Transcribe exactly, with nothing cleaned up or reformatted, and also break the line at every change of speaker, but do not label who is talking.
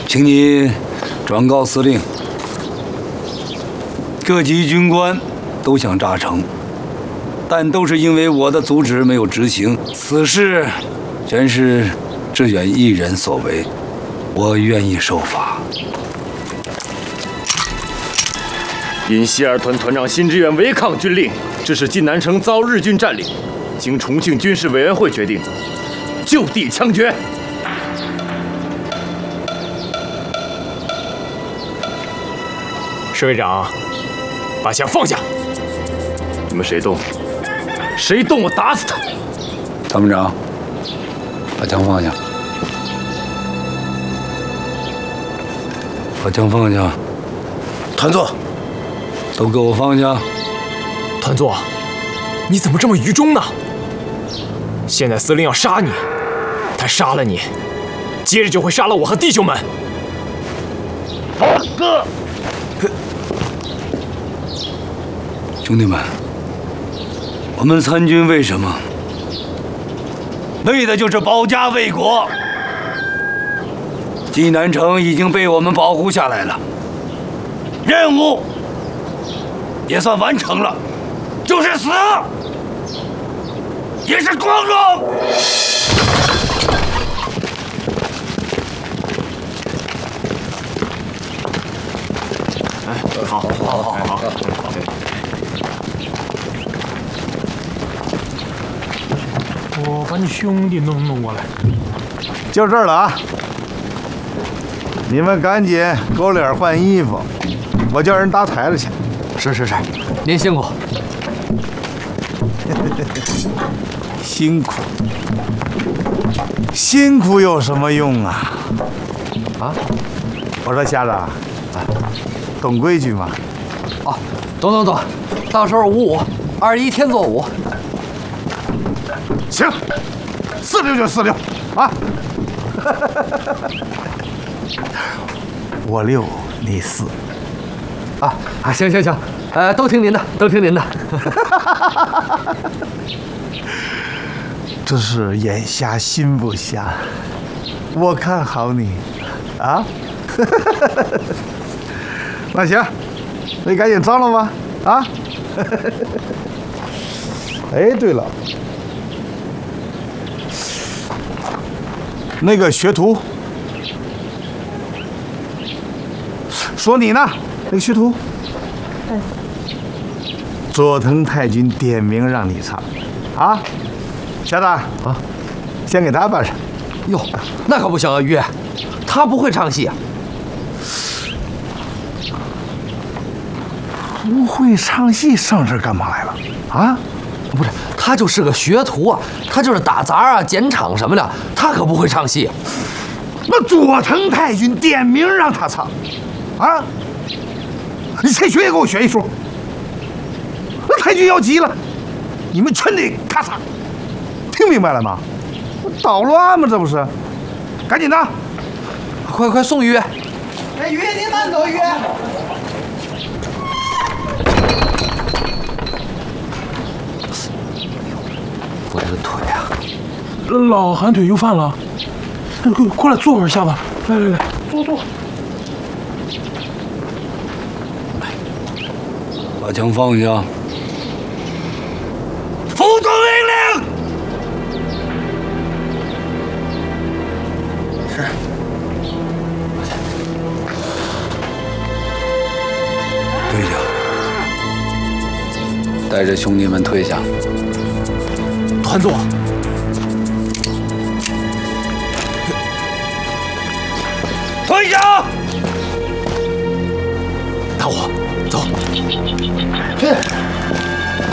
请你转告司令，各级军官都想炸城，但都是因为我的阻止没有执行。此事全是志远一人所为，我愿意受罚。
因西二团团长辛志远违抗军令，致使晋南城遭日军占领，经重庆军事委员会决定，就地枪决。
侍卫长，把枪放下！
你们谁动？谁动我打死他！
参谋长，把枪放下。把枪放下。
团座，
都给我放下！
团座，你怎么这么愚忠呢？现在司令要杀你，他杀了你，接着就会杀了我和弟兄们。
哥，
兄弟们，我们参军为什么？为的就是保家卫国。济南城已经被我们保护下来了，任务也算完成了，就是死，也是光荣。
哎，好，好，好，好，好。
我把你兄弟弄弄过来。
就这儿了啊！你们赶紧狗脸换衣服，我叫人打台子去。
是是是，您辛苦。
辛苦，辛苦有什么用啊？啊？我说瞎子，啊，懂规矩吗？
哦，懂懂懂，到时候五五，二一天作五。
行，四六就四六，啊！我六，你四。
啊啊，行行行，呃，都听您的，都听您的。
这是眼瞎心不瞎，我看好你，啊！那行，你赶紧装了吧，啊！哎，对了，那个学徒说你呢，那个学徒，佐藤太君点名让你唱，啊！小子啊，先给他办上。
哟，那可不行啊，于爷，他不会唱戏啊。
不会唱戏，上这儿干嘛来了？啊？
不是，他就是个学徒啊，他就是打杂啊、剪场什么的，他可不会唱戏。
那佐藤太君点名让他唱，啊？你谁学也给我学一出。那太君要急了，你们全得咔嚓。听明白了吗？捣乱吗？这不是？赶紧的，
快快送于爷！
哎，于爷您慢走，于爷。
我这个腿啊，
老寒腿又犯了，过过来坐会儿，下子，来来来，坐坐。
把枪放下，服从命令。
是。
退下，带着兄弟们退下。
团座，
退下！
大伙，走。
去。